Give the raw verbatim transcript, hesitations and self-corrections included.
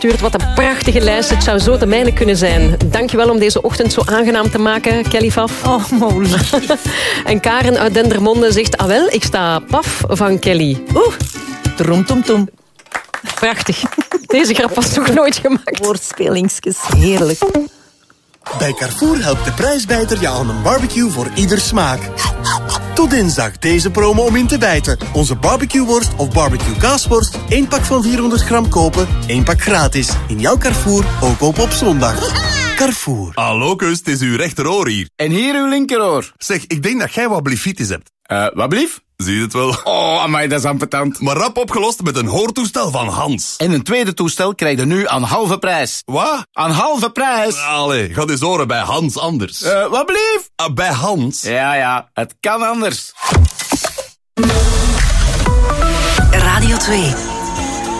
Stuurt wat een prachtige lijst. Het zou zo de mijne kunnen zijn. Dankjewel om deze ochtend zo aangenaam te maken, Kelly Faf. Oh, mooi. En Karen uit Dendermonde zegt... Ah wel, ik sta paf van Kelly. Oeh, trom, tom, tom. Prachtig. Deze grap was nog nooit gemaakt. Woordspelingsjes, heerlijk. Bij Carrefour helpt de prijsbijter je aan een barbecue voor ieder smaak. Tot dinsdag deze promo om in te bijten. Onze barbecueworst of barbecue kaasworst. één pak van vierhonderd gram kopen, één pak gratis. In jouw Carrefour, ook op op zondag. Carrefour. Hallo kus, het is uw rechteroor hier. En hier uw linkeroor. Zeg, ik denk dat jij wat blefitis hebt. Uh, wat blief? Zie je het wel? Oh, amai, dat is ambetant. Maar rap opgelost met een hoortoestel van Hans. En een tweede toestel krijg je nu aan halve prijs. Wat? Aan halve prijs? Allee, ga eens horen bij Hans anders. Uh, wat blief? Uh, bij Hans? Ja, ja, het kan anders. Radio twee.